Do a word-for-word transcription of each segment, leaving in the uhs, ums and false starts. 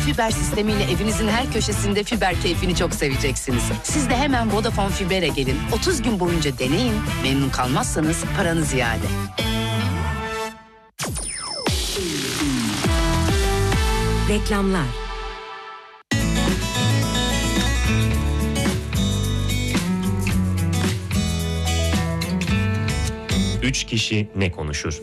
fiber sistemiyle evinizin her köşesinde fiber keyfini çok seveceksiniz. Siz de hemen Vodafone Fiber'e gelin. otuz gün boyunca deneyin. Memnun kalmazsanız paranız iade. Reklamlar. Üç kişi ne konuşur?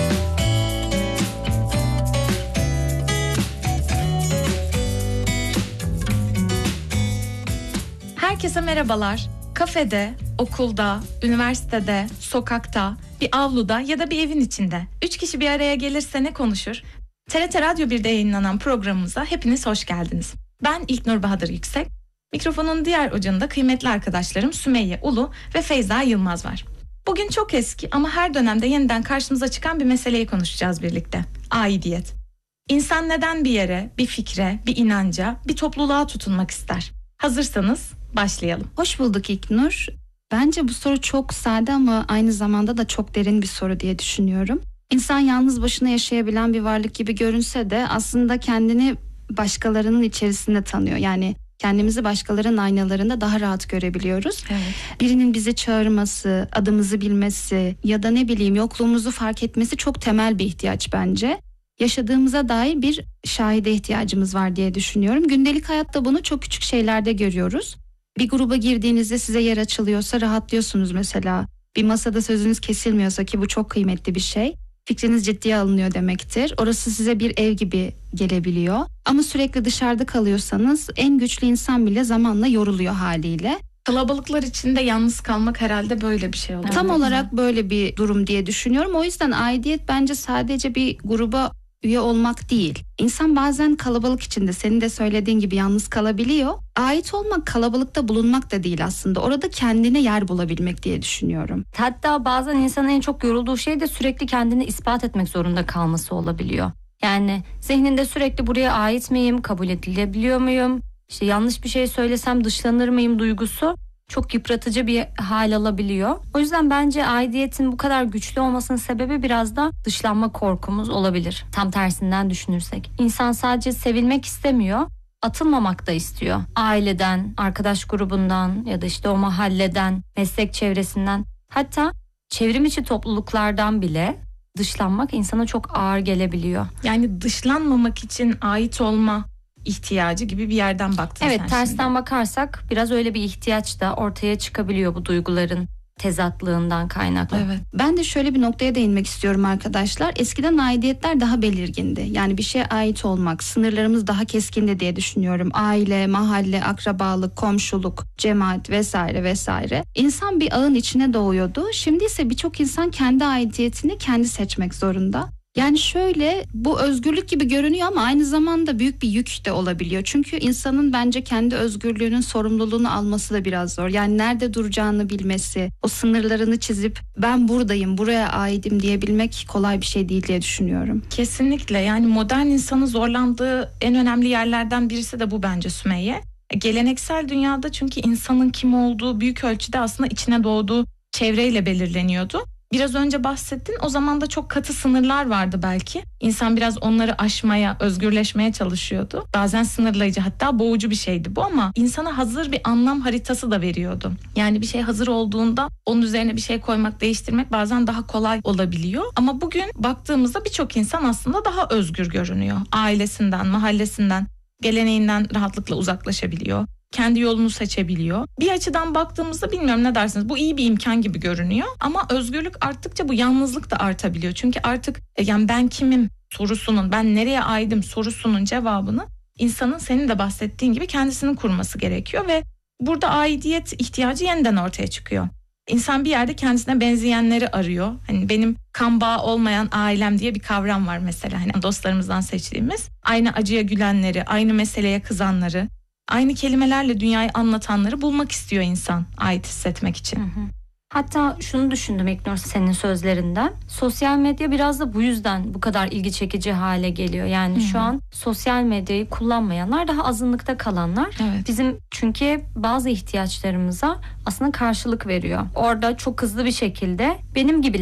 Herkese merhabalar. Kafede, okulda, üniversitede, sokakta, bir avluda ya da bir evin içinde üç kişi bir araya gelirse ne konuşur? T R T Radyo bir'de yayınlanan programımıza hepiniz hoş geldiniz. Ben İlknur Bahadır Yüksek. Mikrofonun diğer ucunda kıymetli arkadaşlarım Sümeyye Ulu ve Feyza Yılmaz var. Bugün çok eski ama her dönemde yeniden karşımıza çıkan bir meseleyi konuşacağız birlikte. Aidiyet. İnsan neden bir yere, bir fikre, bir inanca, bir topluluğa tutunmak ister? Hazırsanız başlayalım. Hoş bulduk İlknur. Bence bu soru çok sade ama aynı zamanda da çok derin bir soru diye düşünüyorum. İnsan yalnız başına yaşayabilen bir varlık gibi görünse de aslında kendini başkalarının içerisinde tanıyor. Yani kendimizi başkalarının aynalarında daha rahat görebiliyoruz. Evet. Birinin bizi çağırması, adımızı bilmesi ya da ne bileyim yokluğumuzu fark etmesi çok temel bir ihtiyaç bence. Yaşadığımıza dair bir şahide ihtiyacımız var diye düşünüyorum. Gündelik hayatta bunu çok küçük şeylerde görüyoruz. Bir gruba girdiğinizde size yer açılıyorsa rahatlıyorsunuz mesela. Bir masada sözünüz kesilmiyorsa, ki bu çok kıymetli bir şey, fikriniz ciddiye alınıyor demektir. Orası size bir ev gibi gelebiliyor. Ama sürekli dışarıda kalıyorsanız en güçlü insan bile zamanla yoruluyor haliyle. Kalabalıklar içinde yalnız kalmak herhalde böyle bir şey oluyor. Tam olarak böyle bir durum diye düşünüyorum. O yüzden aidiyet bence sadece bir gruba üye olmak değil. İnsan bazen kalabalık içinde senin de söylediğin gibi yalnız kalabiliyor. Ait olmak kalabalıkta bulunmak da değil aslında. Orada kendine yer bulabilmek diye düşünüyorum. Hatta bazen insanın en çok yorulduğu şey de sürekli kendini ispat etmek zorunda kalması olabiliyor. Yani zihninde sürekli buraya ait miyim, kabul edilebiliyor muyum, İşte yanlış bir şey söylesem dışlanır mıyım duygusu çok yıpratıcı bir hal alabiliyor. O yüzden bence aidiyetin bu kadar güçlü olmasının sebebi biraz da dışlanma korkumuz olabilir. Tam tersinden düşünürsek. İnsan sadece sevilmek istemiyor, atılmamak da istiyor. Aileden, arkadaş grubundan ya da işte o mahalleden, meslek çevresinden, hatta çevrim içi topluluklardan bile dışlanmak insana çok ağır gelebiliyor. Yani dışlanmamak için ait olma ihtiyacı gibi bir yerden baktın evet, sen tersten şimdi. bakarsak biraz öyle bir ihtiyaç da ortaya çıkabiliyor bu duyguların tezatlığından kaynaklı. Evet. Ben de şöyle bir noktaya değinmek istiyorum arkadaşlar. Eskiden aidiyetler daha belirgindi. Yani bir şeye ait olmak, sınırlarımız daha keskindi diye düşünüyorum. Aile, mahalle, akrabalık, komşuluk, cemaat vesaire vesaire. İnsan bir ağın içine doğuyordu. Şimdi ise birçok insan kendi aidiyetini kendi seçmek zorunda. Yani şöyle, bu özgürlük gibi görünüyor ama aynı zamanda büyük bir yük de olabiliyor. Çünkü insanın bence kendi özgürlüğünün sorumluluğunu alması da biraz zor. Yani nerede duracağını bilmesi, o sınırlarını çizip ben buradayım, buraya aidim diyebilmek kolay bir şey değil diye düşünüyorum. Kesinlikle, yani modern insanın zorlandığı en önemli yerlerden birisi de bu bence Sümeyye. Geleneksel dünyada çünkü insanın kim olduğu büyük ölçüde aslında içine doğduğu çevreyle belirleniyordu. Biraz önce bahsettin, o zaman da çok katı sınırlar vardı belki. İnsan biraz onları aşmaya, özgürleşmeye çalışıyordu. Bazen sınırlayıcı, hatta boğucu bir şeydi bu ama insana hazır bir anlam haritası da veriyordu. Yani bir şey hazır olduğunda onun üzerine bir şey koymak, değiştirmek bazen daha kolay olabiliyor. Ama bugün baktığımızda birçok insan aslında daha özgür görünüyor. Ailesinden, mahallesinden, geleneğinden rahatlıkla uzaklaşabiliyor. Kendi yolunu seçebiliyor. Bir açıdan baktığımızda bilmiyorum ne dersiniz, bu iyi bir imkan gibi görünüyor. Ama özgürlük arttıkça bu yalnızlık da artabiliyor. Çünkü artık yani ben kimim sorusunun, ben nereye aidim sorusunun cevabını insanın senin de bahsettiğin gibi kendisinin kurması gerekiyor. Ve burada aidiyet ihtiyacı yeniden ortaya çıkıyor. İnsan bir yerde kendisine benzeyenleri arıyor. Hani benim kan bağı olmayan ailem diye bir kavram var mesela. Hani dostlarımızdan seçtiğimiz. Aynı acıya gülenleri, aynı meseleye kızanları, aynı kelimelerle dünyayı anlatanları bulmak istiyor insan ait hissetmek için. Hı hı. Hatta şunu düşündüm İlknur senin sözlerinden. Sosyal medya biraz da bu yüzden bu kadar ilgi çekici hale geliyor. Yani Hı-hı. şu an sosyal medyayı kullanmayanlar daha azınlıkta kalanlar. Evet. Bizim çünkü bazı ihtiyaçlarımıza aslında karşılık veriyor. Orada çok hızlı bir şekilde benim gibiler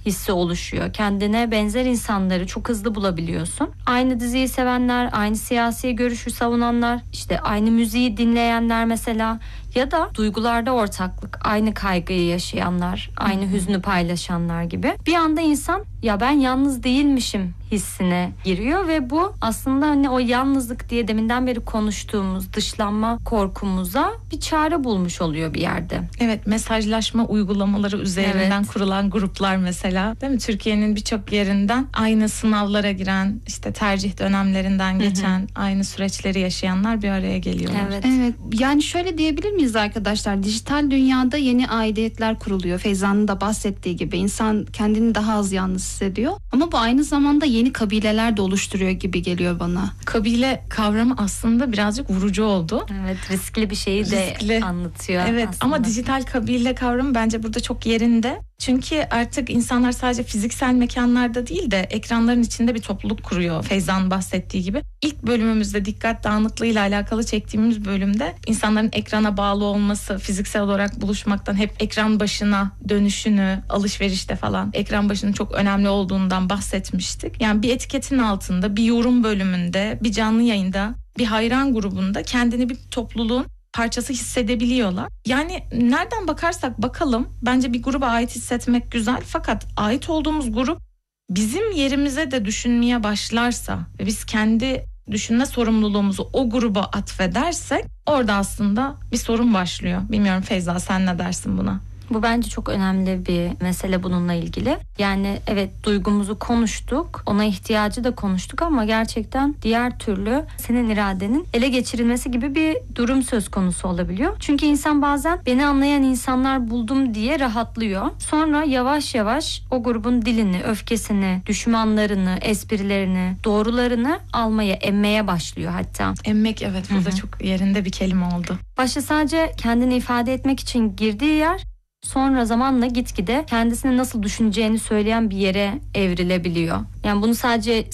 hissi oluşuyor. Kendine benzer insanları çok hızlı bulabiliyorsun. Aynı diziyi sevenler, aynı siyasi görüşü savunanlar, işte aynı müziği dinleyenler mesela, ya da duygularda ortaklık, aynı kaygıyı yaşayanlar, aynı hüznü paylaşanlar gibi. Bir anda insan ya ben yalnız değilmişim hissine giriyor ve bu aslında hani o yalnızlık diye deminden beri konuştuğumuz dışlanma korkumuza bir çare bulmuş oluyor bir yerde. Evet, mesajlaşma uygulamaları üzerinden Evet. kurulan gruplar mesela, değil mi? Türkiye'nin birçok yerinden aynı sınavlara giren, işte tercih dönemlerinden geçen, aynı süreçleri yaşayanlar bir araya geliyorlar. Evet. Evet, yani şöyle diyebilir miyiz arkadaşlar? Dijital dünyada yeni aidiyetler kuruluyor. Feyza'nın da bahsettiği gibi insan kendini daha az yalnız hissediyor. Ama bu aynı zamanda yeni kabileler de oluşturuyor gibi geliyor bana. Kabile kavramı aslında birazcık vurucu oldu. Evet, riskli bir şeyi de Riskli. anlatıyor Evet, aslında. ama dijital kabile kavramı bence burada çok yerinde. Çünkü artık insanlar sadece fiziksel mekanlarda değil de ekranların içinde bir topluluk kuruyor. Feyza'nın bahsettiği gibi. İlk bölümümüzde dikkat dağınıklığıyla alakalı çektiğimiz bölümde insanların ekrana bağlı olması, fiziksel olarak buluşmaktan hep ekran başına dönüşünü, alışverişte falan ekran başının çok önemli olduğundan bahsetmiştik. Yani bir etiketin altında, bir yorum bölümünde, bir canlı yayında, bir hayran grubunda kendini bir topluluğun parçası hissedebiliyorlar. Yani nereden bakarsak bakalım bence bir gruba ait hissetmek güzel, fakat ait olduğumuz grup bizim yerimize de düşünmeye başlarsa ve biz kendi düşünme sorumluluğumuzu o gruba atfedersek orada aslında bir sorun başlıyor. Bilmiyorum Feyza, sen ne dersin buna? Bu bence çok önemli bir mesele bununla ilgili. Yani evet, duygumuzu konuştuk, ona ihtiyacı da konuştuk ama gerçekten diğer türlü senin iradenin ele geçirilmesi gibi bir durum söz konusu olabiliyor. Çünkü insan bazen beni anlayan insanlar buldum diye rahatlıyor. Sonra yavaş yavaş o grubun dilini, öfkesini, düşmanlarını, esprilerini, doğrularını almaya, emmeye başlıyor hatta. Emmek, evet, burada Hı hı. çok yerinde bir kelime oldu. Başta sadece kendini ifade etmek için girdiği yer, sonra zamanla gitgide kendisine nasıl düşüneceğini söyleyen bir yere evrilebiliyor. Yani bunu sadece